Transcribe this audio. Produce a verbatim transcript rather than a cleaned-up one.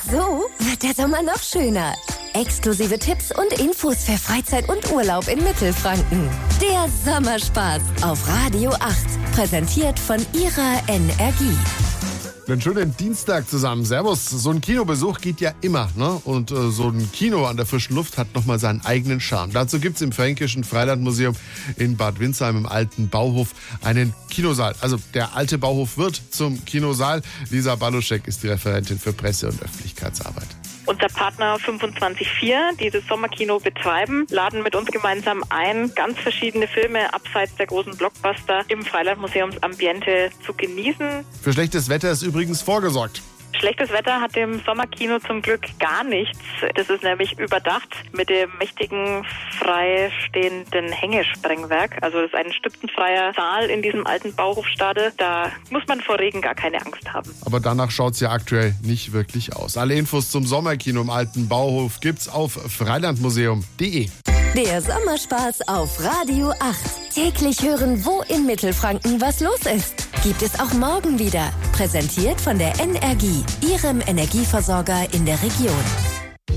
So wird der Sommer noch schöner. Exklusive Tipps und Infos für Freizeit und Urlaub in Mittelfranken. Der Sommerspaß auf Radio acht. Präsentiert von ihrer Energie. Einen schönen Dienstag zusammen. Servus. So ein Kinobesuch geht ja immer, ne? Und äh, so ein Kino an der frischen Luft hat nochmal seinen eigenen Charme. Dazu gibt's im Fränkischen Freilandmuseum in Bad Windsheim im alten Bauhof einen Kinosaal. Also der alte Bauhof wird zum Kinosaal. Lisa Baluschek ist die Referentin für Presse- und Öffentlichkeitsarbeit. Unser Partner fünfundzwanzig vier, dieses Sommerkino betreiben, laden mit uns gemeinsam ein, ganz verschiedene Filme abseits der großen Blockbuster im Freilandmuseumsambiente zu genießen. Für schlechtes Wetter ist übrigens vorgesorgt. Schlechtes Wetter hat im Sommerkino zum Glück gar nichts. Das ist nämlich überdacht mit dem mächtigen freistehenden Hängesprengwerk. Also das ist ein stützenfreier Saal in diesem alten Bauhofstadel. Da muss man vor Regen gar keine Angst haben. Aber danach schaut's ja aktuell nicht wirklich aus. Alle Infos zum Sommerkino im alten Bauhof gibt's auf freilandmuseum punkt de. Der Sommerspaß auf Radio acht. Täglich hören, wo in Mittelfranken was los ist. Gibt es auch morgen wieder. Präsentiert von der Energie, Ihrem Energieversorger in der Region.